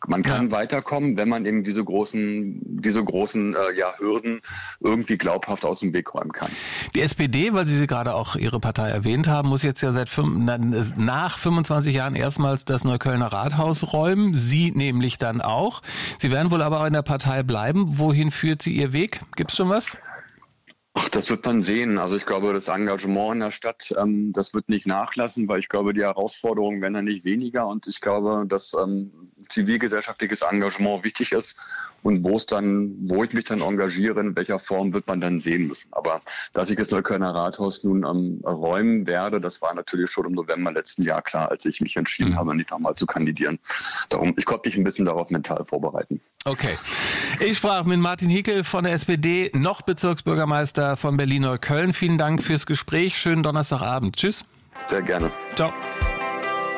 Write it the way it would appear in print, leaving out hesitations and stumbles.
Man kann weiterkommen, wenn man eben diese großen Hürden irgendwie glaubhaft aus dem Weg räumen kann. Die SPD, weil Sie gerade auch Ihre Partei erwähnt haben, muss jetzt ja nach 25 Jahren erstmals das Neuköllner Rathaus räumen. Sie nämlich dann auch. Sie werden wohl aber auch in der Partei bleiben. Wohin führt Sie Ihr Weg? Gibt's schon was? Ach, das wird man sehen. Also ich glaube, das Engagement in der Stadt, das wird nicht nachlassen, weil ich glaube, die Herausforderungen werden dann nicht weniger. Und ich glaube, dass zivilgesellschaftliches Engagement wichtig ist. Und wo ich mich dann engagiere, in welcher Form, wird man dann sehen müssen. Aber dass ich das Neuköllner Rathaus nun räumen werde, das war natürlich schon im November letzten Jahr klar, als ich mich entschieden habe, nicht nochmal zu kandidieren. Darum, ich konnte mich ein bisschen darauf mental vorbereiten. Okay. Ich sprach mit Martin Hickel von der SPD, noch Bezirksbürgermeister von Berlin-Neukölln. Vielen Dank fürs Gespräch. Schönen Donnerstagabend. Tschüss. Sehr gerne. Ciao.